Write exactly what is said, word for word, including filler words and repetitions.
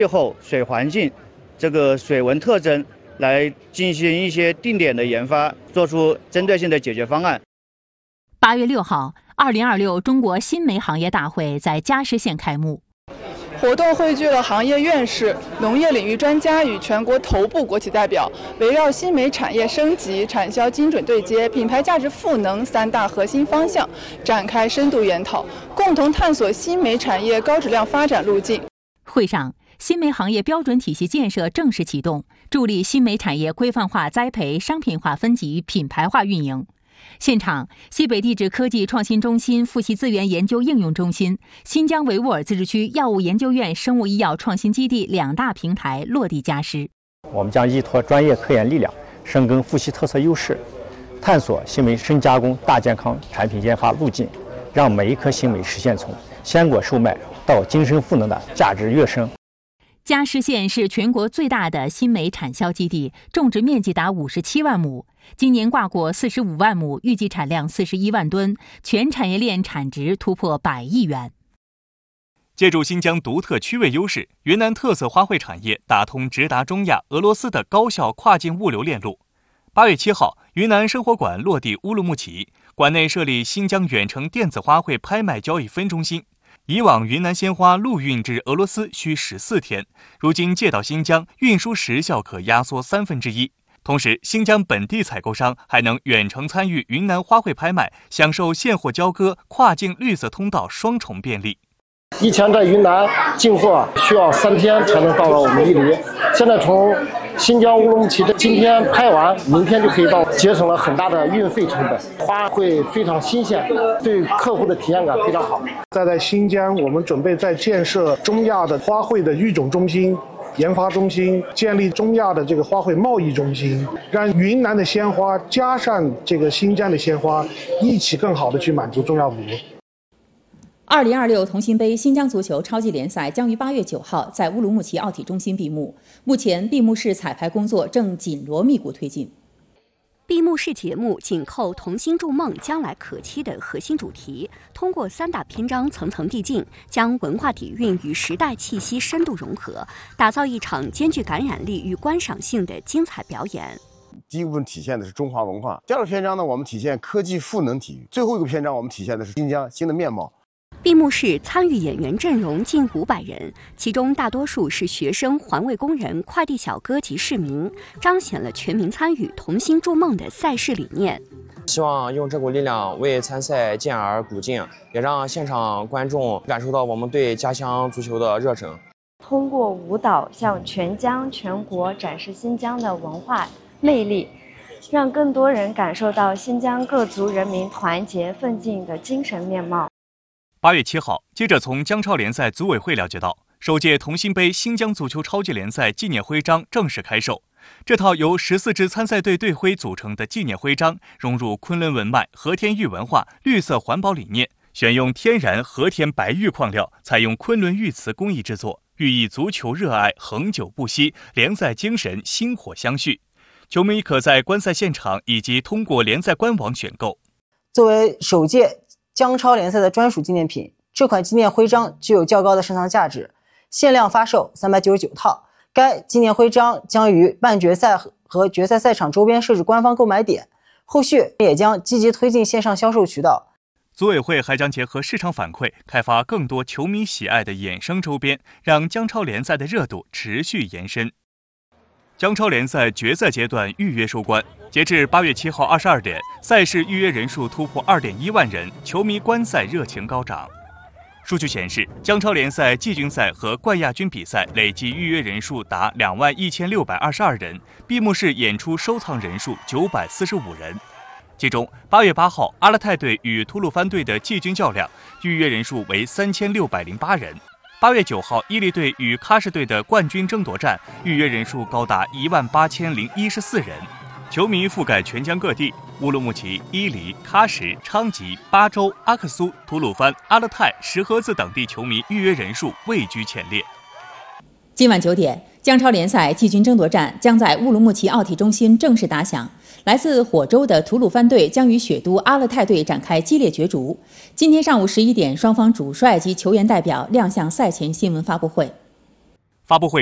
气候、水环境、这个水文特征来进行一些定点的研发，做出针对性的解决方案。 八月六号，二零二六中国新煤行业大会在嘉实县开幕。 活动汇聚了行业院士、农业领域专家与全国头部国企代表，围绕新煤产业升级、产销精准对接、品牌价值赋能三大核心方向展开深度研讨，共同探索新煤产业高质量发展路径。 会上，新煤行业标准体系建设正式启动，助力新煤产业规范化栽培、商品化分级、品牌化运营。现场，西北地质科技创新中心富硒资源研究应用中心、新疆维吾尔自治区药物研究院生物医药创新基地两大平台落地嘉实。 我们将依托专业科研力量，深耕富硒特色优势，探索新煤深加工大健康产品研发路径，让每一颗新煤实现从鲜果售卖到精深赋能的价值跃升。 嘉实县是全国最大的新煤产销基地，种植面积达五十七万亩，今年挂果四十五万亩，预计产量四十一万吨，全产业链产值突破百亿元。 借助新疆独特区位优势，云南特色花卉产业打通直达中亚、俄罗斯的高效跨境物流链路。八月七号，云南生活馆落地乌鲁木齐，馆内设立新疆远程电子花卉拍卖交易分中心。以往云南鲜花陆运至俄罗斯需十四天，如今借到新疆，运输时效可压缩三分之一。同时，新疆本地采购商还能远程参与云南花卉拍卖，享受现货交割、跨境绿色通道双重便利。 以前在云南进货需要三天才能到了我们伊犁，现在从新疆乌鲁木齐今天拍完，明天就可以到，节省了很大的运费成本，花会非常新鲜，对客户的体验感非常好。 再在新疆，我们准备在建设中亚的花卉的育种中心、研发中心，建立中亚的这个花卉贸易中心，让云南的鲜花加上这个新疆的鲜花，一起更好的去满足中亚五国。 二零二六同心杯新疆足球超级联赛将于八月九号在乌鲁木齐奥体中心闭幕。目前闭幕式彩排工作正紧锣密鼓推进。 闭幕式节目紧扣同心筑梦将来可期的核心主题，通过三大篇章层层递进，将文化底蕴与时代气息深度融合，打造一场兼具感染力与观赏性的精彩表演。 第一部分体现的是中华文化，第二个篇章呢，我们体现科技赋能体育，最后一个篇章我们体现的是新疆新的面貌。 闭幕式参与演员阵容近五百人，其中大多数是学生、环卫工人、快递小哥及市民，彰显了全民参与、同心筑梦的赛事理念。 希望用这股力量为参赛健儿鼓劲，也让现场观众感受到我们对家乡足球的热忱。 通过舞蹈向全疆、全国展示新疆的文化魅力，让更多人感受到新疆各族人民团结奋进的精神面貌。 八月七号，记者从疆超联赛组委会了解到，首届同心杯新疆足球超级联赛纪念徽章正式开售。这套由十四支参赛队队徽组成的纪念徽章，融入昆仑文脉、和田玉文化、绿色环保理念，选用天然和田白玉矿料，采用昆仑玉瓷工艺制作，寓意足球热爱恒久不息，联赛精神薪火相续。球迷可在观赛现场以及通过联赛官网选购。 作为首届疆超联赛的专属纪念品，这款纪念徽章具有较高的收藏价值，限量发售三百九十九套。该纪念徽章将于半决赛和决赛赛场周边设置官方购买点，后续也将积极推进线上销售渠道。 组委会还将结合市场反馈，开发更多球迷喜爱的衍生周边，让疆超联赛的热度持续延伸。疆超联赛决赛阶段预约收官，截至八月七号二十二点，赛事预约人数突破二点一万人，球迷观赛热情高涨。数据显示，疆超联赛季军赛和冠亚军比赛累计预约人数达两万一千六百二十二人，闭幕式演出收藏人数九百四十五人。其中，八月八号阿勒泰队与吐鲁番队的季军较量，预约人数为三千六百零八人。八月九号，伊犁队与喀什队的冠军争夺战，预约人数高达一万八千零一十四人，球迷覆盖全疆各地，乌鲁木齐、伊犁、喀什、昌吉、巴州、阿克苏、吐鲁番、阿勒泰、石河子等地球迷预约人数位居前列。 今晚九点，疆超联赛季军争夺战将在乌鲁木齐奥体中心正式打响。来自火州的吐鲁番队将与雪都阿勒泰队展开激烈角逐。今天上午十一点，双方主帅及球员代表亮相赛前新闻发布会。 发布会